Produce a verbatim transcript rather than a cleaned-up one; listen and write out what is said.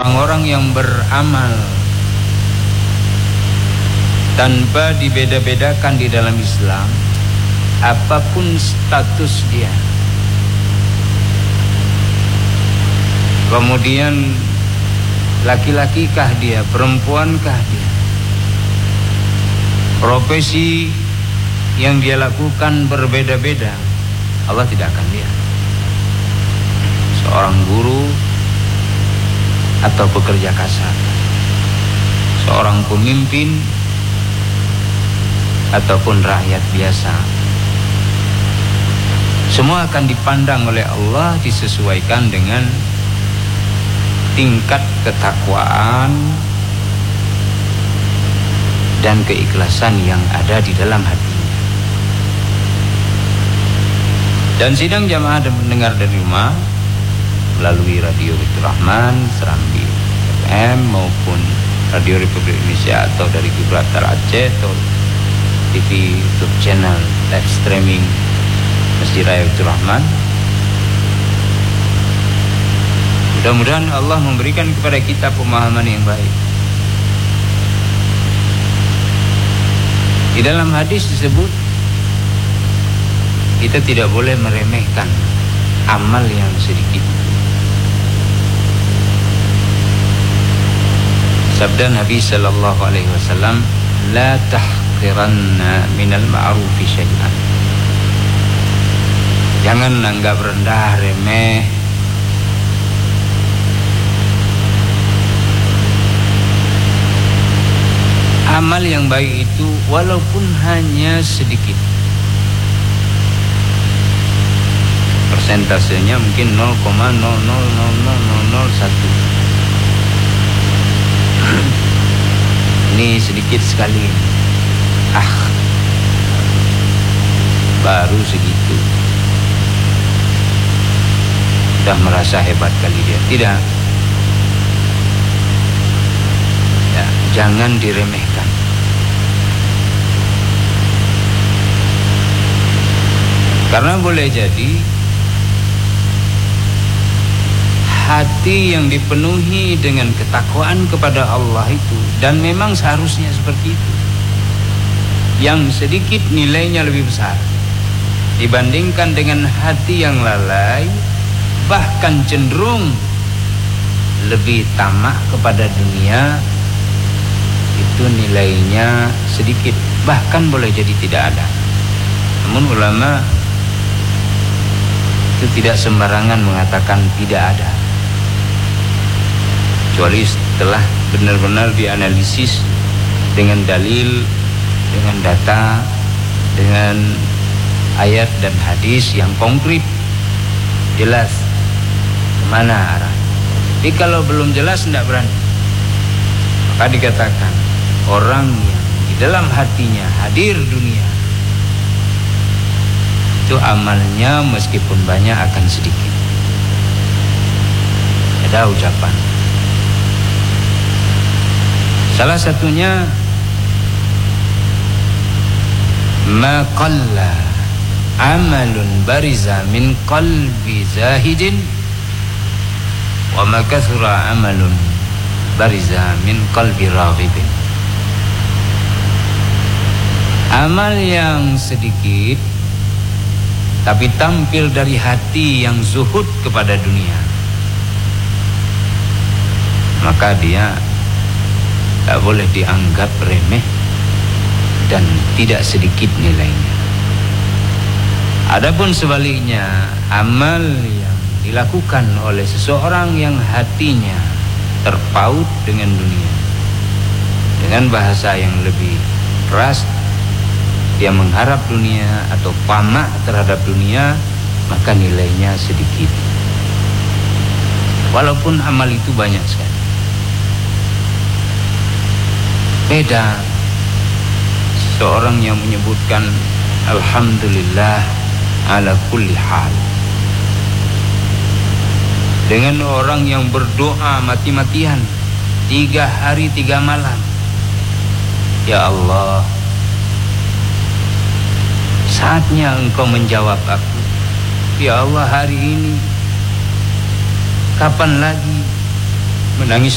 orang-orang yang beramal tanpa dibeda-bedakan di dalam Islam, apapun status dia, kemudian laki-lakikah dia, perempuankah dia, profesi yang dia lakukan berbeda-beda, Allah tidak akan lihat. Seorang guru atau pekerja kasar, seorang pemimpin ataupun rakyat biasa, semua akan dipandang oleh Allah disesuaikan dengan tingkat ketakwaan dan keikhlasan yang ada di dalam hatinya. Dan sidang jamaah dan pendengar dari rumah melalui Radio Baitur Rahman, Serambi F M maupun Radio Republik Indonesia atau dari Gibraltar Aceh atau T V YouTube channel live streaming Masjid Raya Baitur Rahman. Mudah-mudahan Allah memberikan kepada kita pemahaman yang baik. Di dalam hadis disebut kita tidak boleh meremehkan amal yang sedikit. Sabda Nabi sallallahu alaihi wasallam, la tahqiranna minal ma'rufi syai'an. Jangan anggap rendah, remeh amal yang baik itu, walaupun hanya sedikit. Persentasenya mungkin nol koma nol nol nol nol nol satu. Ini sedikit sekali. Ah, baru segitu, sudah merasa hebat kali dia. Tidak. Ya, jangan diremehkan. Karena boleh jadi hati yang dipenuhi dengan ketakwaan kepada Allah itu, dan memang seharusnya seperti itu, yang sedikit nilainya lebih besar dibandingkan dengan hati yang lalai, bahkan cenderung lebih tamak kepada dunia, itu nilainya sedikit, bahkan boleh jadi tidak ada. Namun ulama itu tidak sembarangan mengatakan tidak ada, kecuali setelah benar-benar dianalisis dengan dalil, dengan data, dengan ayat dan hadis yang konkret, jelas kemana arah. Jadi kalau belum jelas tidak berani, maka dikatakan orang yang di dalam hatinya hadir dunia, itu amalnya meskipun banyak akan sedikit. Ada ucapan, salah satunya, ma qalla amalun bariza min qalbi zahidin wa ma kathura amalun bariza min qalbi raghibin. Amal yang sedikit tapi tampil dari hati yang zuhud kepada dunia, maka dia tak boleh dianggap remeh dan tidak sedikit nilainya. Adapun sebaliknya, amal yang dilakukan oleh seseorang yang hatinya terpaut dengan dunia, dengan bahasa yang lebih keras, dia mengharap dunia atau tamak terhadap dunia, maka nilainya sedikit, walaupun amal itu banyak sekali. Beda seorang yang menyebutkan alhamdulillah ala kulli hal dengan orang yang berdoa mati-matian tiga hari tiga malam, ya Allah, saatnya Engkau menjawab aku. Ya Allah, hari ini kapan lagi menangis